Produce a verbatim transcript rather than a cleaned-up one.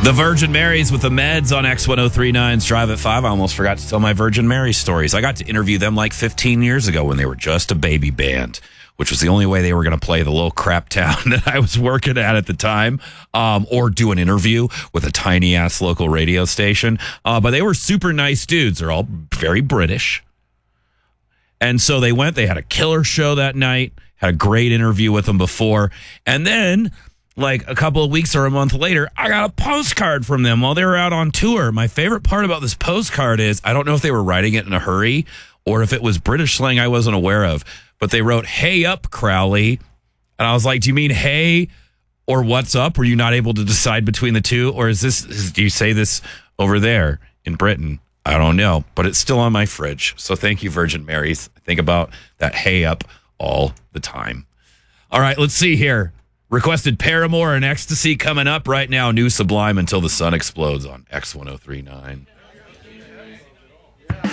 The Virgin Marys with the Meds on X ten thirty-nine's Drive at five. I almost forgot to tell my Virgin Mary stories. I got to interview them like fifteen years ago when they were just a baby band, which was the only way they were going to play the little crap town that I was working at at the time, um, or do an interview with a tiny-ass local radio station. Uh, but they were super nice dudes. They're all very British. And so they went. They had a killer show that night, had a great interview with them before. And then, like a couple of weeks or a month later, I got a postcard from them while they were out on tour. My favorite part about this postcard is, I don't know if they were writing it in a hurry or if it was British slang I wasn't aware of, but they wrote, "Hey up, Crowley." And I was like, do you mean hey or what's up? Were you not able to decide between the two? Or is this, is, do you say this over there in Britain? I don't know, but it's still on my fridge. So thank you, Virgin Marys. I think about that hey up all the time. All right, let's see here. Requested Paramore and Ecstasy coming up right now. New Sublime Until the Sun Explodes on X ten thirty-nine.